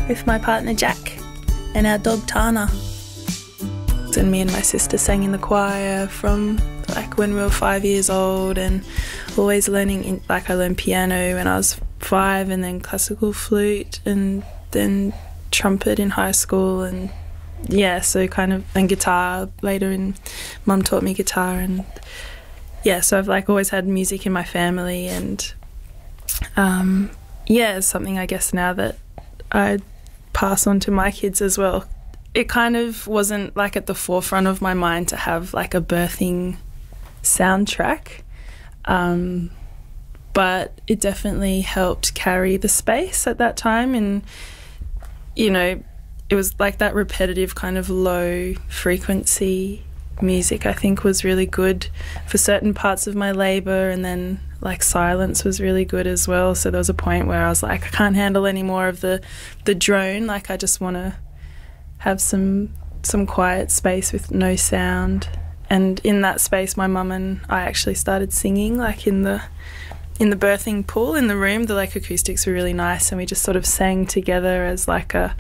with my partner Jack and our dog Tana. And me and my sister sang in the choir from like when we were 5 years old, and always learning, I learned piano when I was 5, and then classical flute, and then trumpet in high school, and so and guitar later, and Mum taught me guitar, and so I've always had music in my family, and it's something I guess now that I pass on to my kids as well. It kind of wasn't at the forefront of my mind to have a birthing soundtrack, but it definitely helped carry the space at that time, and it was that repetitive kind of low frequency music I think was really good for certain parts of my labour, and then silence was really good as well. So there was a point where I was I can't handle any more of the drone, I just want to have some quiet space with no sound. And in that space my mum and I actually started singing in the birthing pool in the room. The acoustics were really nice, and we just sort of sang together as a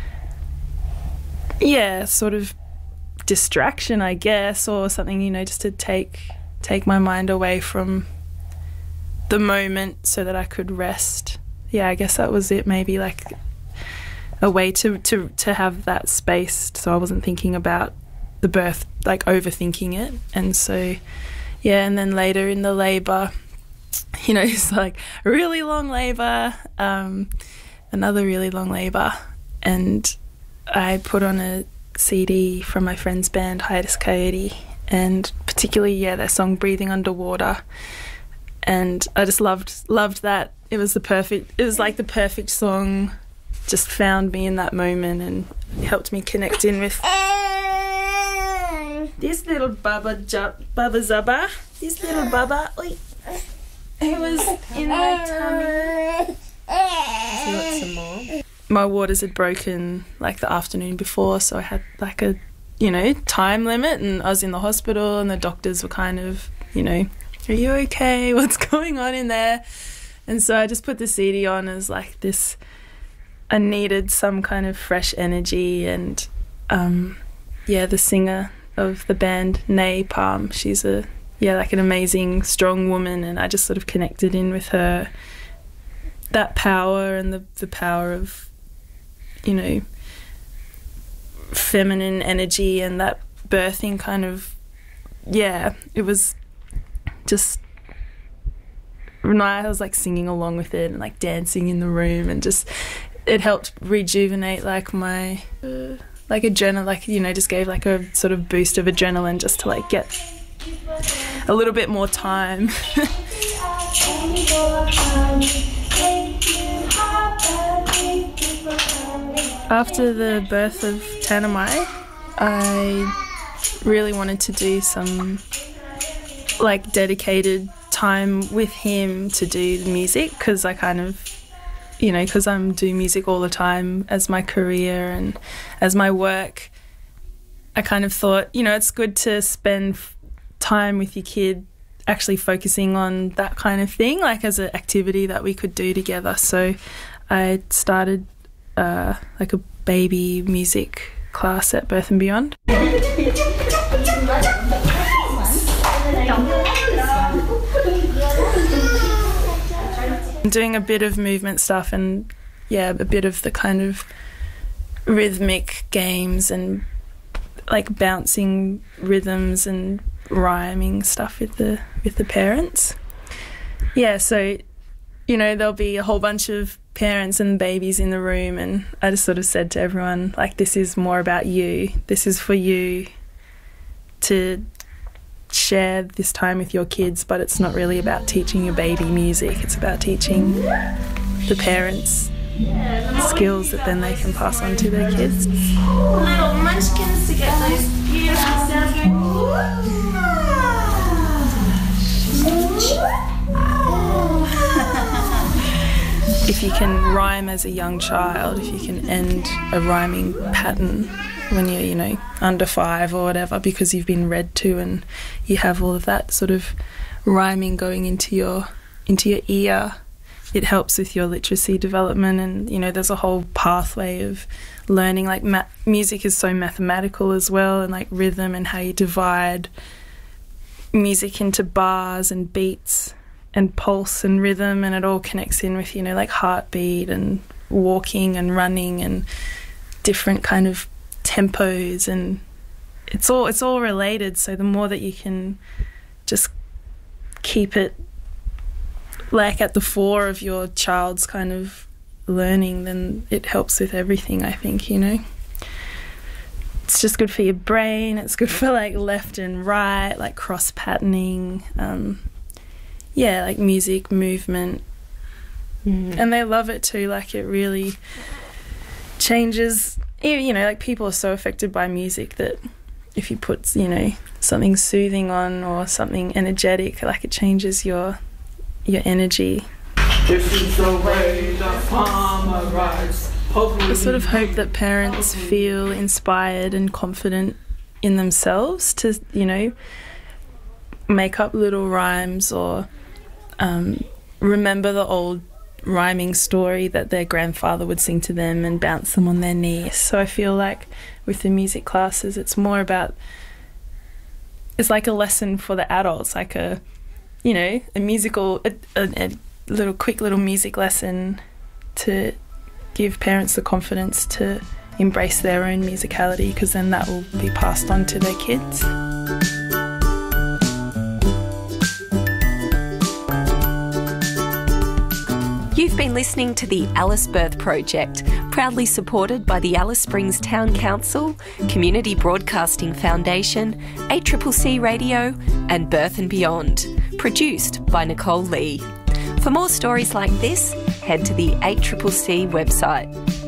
sort of distraction I guess, or something, just to take my mind away from the moment so that I could rest. I guess that was it, maybe a way to have that space, so I wasn't thinking about the birth, overthinking it. And so and then later in the labour, it's a really long labour, another really long labour, and I put on a CD from my friend's band Hiatus Coyote, and particularly their song Breathing Underwater, and I just loved that. It was the perfect song, just found me in that moment and helped me connect in with this little Baba Zaba, this little Baba, who was in my tummy. So you want some more? My waters had broken the afternoon before, so I had a time limit, and I was in the hospital, and the doctors were kind of are you okay, what's going on in there? And so I just put the CD on as this, I needed some kind of fresh energy. And the singer of the band, Nay Palm, she's an amazing strong woman, and I just sort of connected in with her, that power, and the power of feminine energy, and that birthing kind of it was just I was singing along with it, and dancing in the room, and just it helped rejuvenate my adrenaline, just gave a sort of boost of adrenaline, just to get a little bit more time. After the birth of Tanamai, I really wanted to do some dedicated time with him to do the music, because I kind of, because I'm doing music all the time as my career and as my work, I kind of thought, it's good to spend time with your kid actually focusing on that kind of thing, as an activity that we could do together. So I started a baby music class at Birth and Beyond. I'm doing a bit of movement stuff, and a bit of the kind of rhythmic games, and bouncing rhythms and rhyming stuff with the parents. So there'll be a whole bunch of parents and babies in the room, and I just sort of said to everyone, this is more about you. This is for you to share this time with your kids, but it's not really about teaching your baby music. It's about teaching the parents skills that then they can pass on to their kids. Little munchkins to get those beautiful sounds going. If you can rhyme as a young child, if you can end a rhyming pattern when you're, under 5 or whatever, because you've been read to and you have all of that sort of rhyming going into your ear, it helps with your literacy development, and you know there's a whole pathway of learning. Like music is so mathematical as well, and like rhythm and how you divide music into bars and beats and pulse and rhythm, and it all connects in with, you know, like heartbeat and walking and running and different kind of tempos, and it's all related. So the more that you can just keep it like at the fore of your child's kind of learning, then it helps with everything, I think, you know. It's just good for your brain, it's good for like left and right, like cross patterning, like music, movement. And they love it too, like it really changes, you know, like people are so affected by music that if you put, you know, something soothing on or something energetic, like it changes your energy. This is the way the farmer rides. I sort of hope that parents feel inspired and confident in themselves to, you know, make up little rhymes or remember the old rhyming story that their grandfather would sing to them and bounce them on their knee. So I feel like with the music classes, it's more about, it's like a lesson for the adults, like a, you know, a musical, a little quick little music lesson to give parents the confidence to embrace their own musicality, because then that will be passed on to their kids. You've been listening to the Alice Birth Project, proudly supported by the Alice Springs Town Council, Community Broadcasting Foundation, ACCC Radio and Birth and Beyond, produced by Nicole Lee. For more stories like this, head to the ACCC website.